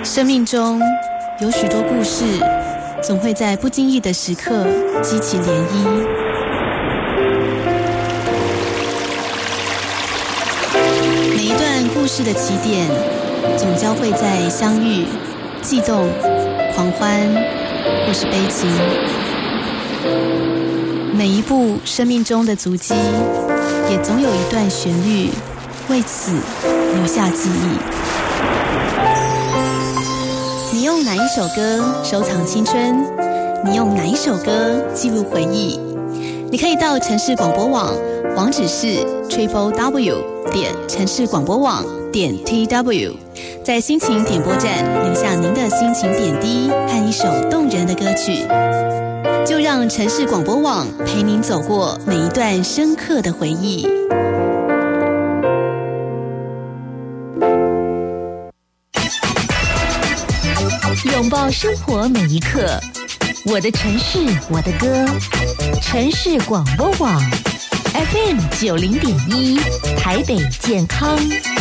生命中有许多故事，总会在不经意的时刻激起涟漪。每一段故事的起点，总交汇在相遇、悸动、狂欢，或是悲情。每一部生命中的足迹，也总有一段旋律，为此留下记忆。你用哪一首歌收藏青春？你用哪一首歌记录回忆？你可以到城市广播网，网址是 www.城市广播网.tw， 在心情点播站留下您的心情点滴和一首动人的歌曲。就让城市广播网陪您走过每一段深刻的回忆。 拥抱生活每一刻，我的城市，我的歌。城市广播网 FM90.1，台北健康。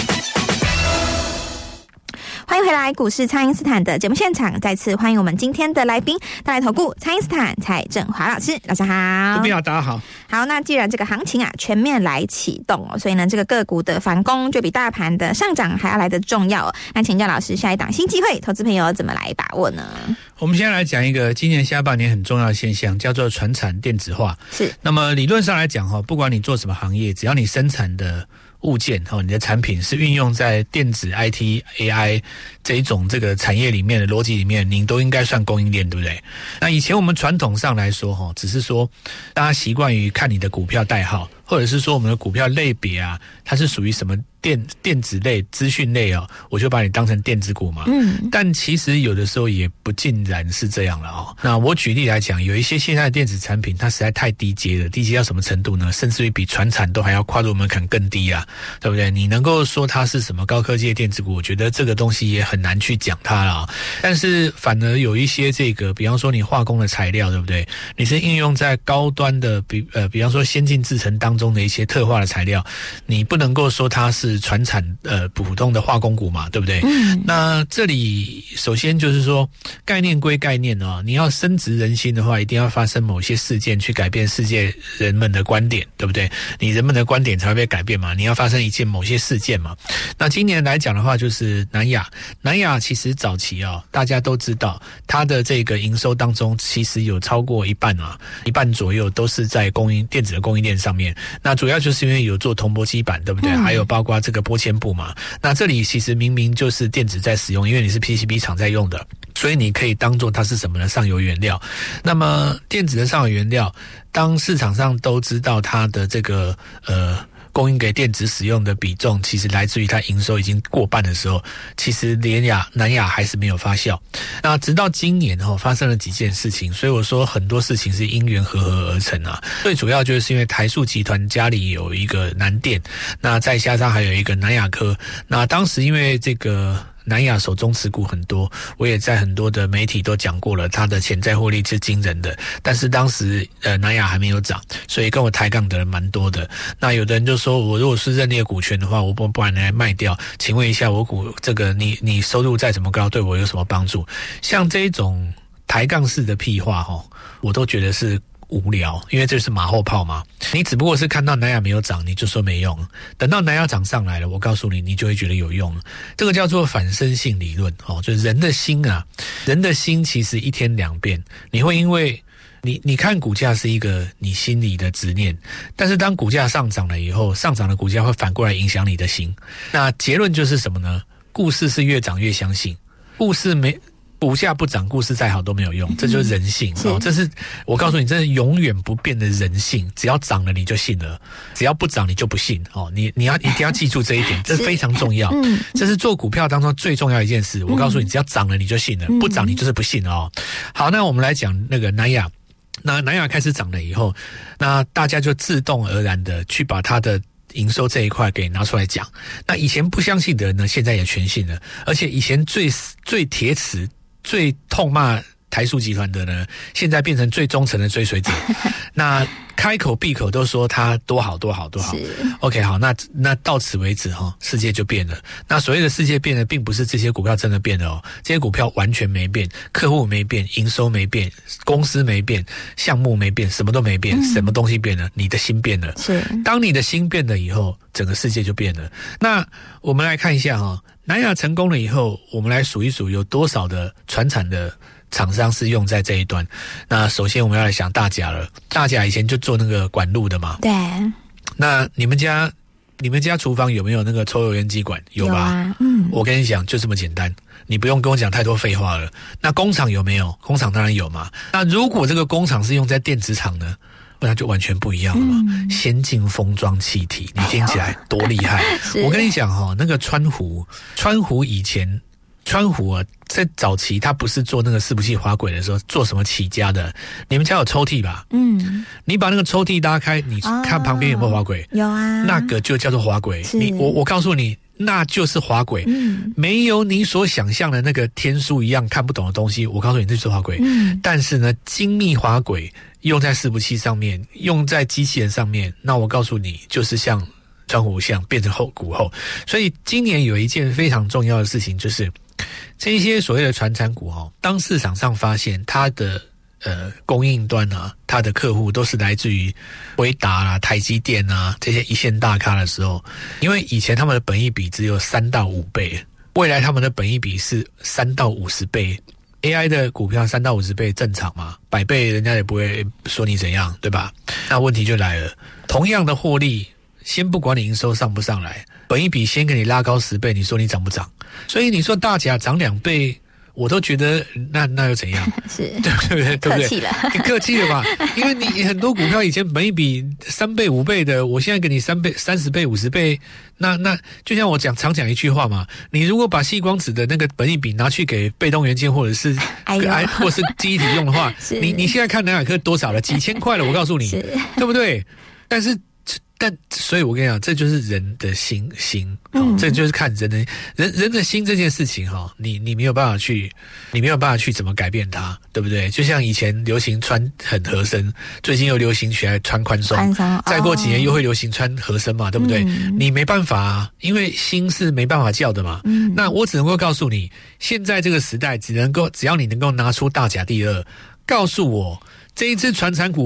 欢迎回来，股市蔡因斯坦的节目现场，再次欢迎我们今天的来宾，大来投顾蔡因斯坦蔡正华老师，老师好。 各位好，大家好。 好，那既然这个行情全面来启动所以呢，这个个股的反攻就比大盘的上涨还要来得重要那请教老师，下一档新机会，投资朋友怎么来把握呢？ 我们先来讲一个今年下半年很重要的现象，叫做传产电子化。 是。 那么理论上来讲不管你做什么行业，只要你生产的物件你的产品是运用在电子 IT、AI 这一种这个产业里面的逻辑里面，您都应该算供应链，对不对？那以前我们传统上来说只是说大家习惯于看你的股票代号，或者是说我们的股票类别它是属于什么电子类、资讯类我就把你当成电子股嘛。但其实有的时候也不尽然是这样了那我举例来讲，有一些现在的电子产品，它实在太低阶了，低阶到什么程度呢？甚至于比传产都还要跨入门槛更低对不对？你能够说它是什么高科技的电子股，我觉得这个东西也很难去讲它了但是反而有一些这个，比方说你化工的材料，对不对？你是应用在高端的比方说先进制程当中的一些特化的材料，你不能够说它是传产普通的化工股嘛，对不对？那这里首先就是说概念归概念你要深植人心的话，一定要发生某些事件去改变世界人们的观点，对不对？你人们的观点才会被改变嘛，你要发生某些事件嘛。那今年来讲的话，就是南亚其实早期大家都知道它的这个营收当中，其实有超过一半左右都是在电子的供应链上面。那主要就是因为有做铜箔基板，对不对？还有包括这个玻纤布嘛。那这里其实明明就是电子在使用，因为你是 PCB 厂在用的，所以你可以当作它是什么呢？上游原料。那么电子的上游原料，当市场上都知道它的这个供应给电子使用的比重其实来自于它营收已经过半的时候，其实南亚还是没有发酵。那直到今年发生了几件事情，所以我说很多事情是因缘合合而成最主要就是因为台塑集团家里有一个南电，那再加上还有一个南亚科。那当时因为这个南亚手中持股很多，我也在很多的媒体都讲过了，它的潜在获利是惊人的。但是当时南亚还没有涨，所以跟我抬杠的人蛮多的。那有的人就说，我如果是认列股权的话，我不然来卖掉，请问一下我这个你收入再怎么高，对我有什么帮助？像这种抬杠式的屁话我都觉得是无聊，因为这是马后炮嘛。你只不过是看到南亚没有涨，你就说没用，等到南亚涨上来了，我告诉你，你就会觉得有用。这个叫做反身性理论就是人的心其实一天两变。你会因为你看股价是一个你心里的执念，但是当股价上涨了以后，上涨的股价会反过来影响你的心。那结论就是什么呢？故事是越涨越相信，股价不涨，故事再好都没有用，这就是人性这是我告诉你，这是永远不变的人性。只要涨了你就信了，只要不涨你就不信你一定要记住这一点，这非常重要。这是做股票当中最重要的一件事。我告诉你，只要涨了你就信了，不涨你就是不信好，那我们来讲那个南亚。那南亚开始涨了以后，那大家就自动而然的去把它的营收这一块给拿出来讲。那以前不相信的人呢，现在也全信了。而且以前最铁齿、最痛骂台塑集团的呢，现在变成最忠诚的追随者。那开口闭口都说它多好多好多好。OK， 好，那到此为止哈，世界就变了。那所谓的世界变了，并不是这些股票真的变了哦，这些股票完全没变，客户没变，营收没变，公司没变，项目没变，什么都没变，什么东西变了？你的心变了。 是，当你的心变了以后，整个世界就变了。那我们来看一下哈，南亚成功了以后，我们来数一数有多少的传产的厂商是用在这一端。那首先我们要来想大甲了，大甲以前就做那个管路的嘛。 对。 那你们家厨房有没有那个抽油烟机管？有吧？有啊。我跟你讲，就这么简单，你不用跟我讲太多废话了。那工厂有没有？工厂当然有嘛。那如果这个工厂是用在电子厂呢？那就完全不一样了嘛。先进封装气体，你听起来多厉害。我跟你讲哈，那个川湖以前川湖啊，在早期他不是做那个伺服器滑轨的时候，做什么起家的？你们家有抽屉吧？你把那个抽屉拉开，你看旁边有没有滑轨？ 有啊，那个就叫做滑轨。我告诉你，那就是滑轨。没有你所想象的那个天书一样看不懂的东西。我告诉你，这就是滑轨。但是呢，精密滑轨用在伺服器上面，用在机器人上面，那我告诉你，就是像川湖像变成股后。所以今年有一件非常重要的事情，就是这些所谓的传产股当市场上发现它的供应端啊，它的客户都是来自于辉达啦、台积电啊这些一线大咖的时候，因为以前他们的本益比只有3到5倍，未来他们的本益比是3到50倍。AI 的股票3到50倍正常嘛，100倍人家也不会说你怎样，对吧？那问题就来了，同样的获利，先不管你营收上不上来，本益比先给你拉高10倍，你说你涨不涨？所以你说大甲涨2倍，我都觉得那又怎样？ 是， 对不对？ 客气了， 你客气了吧？因为你很多股票以前本益比3倍5倍的，我现在给你3倍、30倍、50倍，那就像我常讲一句话嘛，你如果把矽光子的那个本益比拿去给被动元件或者是或是记忆体用的话，你现在看南亚科多少了？几千块了，我告诉你，对不对？但所以我跟你讲，这就是人的心，这就是看人的心这件事情哈，你没有办法去怎么改变它，对不对？就像以前流行穿很合身，最近又流行起来穿宽松，再过几年又会流行穿合身嘛，对不对？你没办法啊，因为心是没办法叫的嘛。那我只能够告诉你，现在这个时代只要你能够拿出大甲第二，告诉我这一支传产股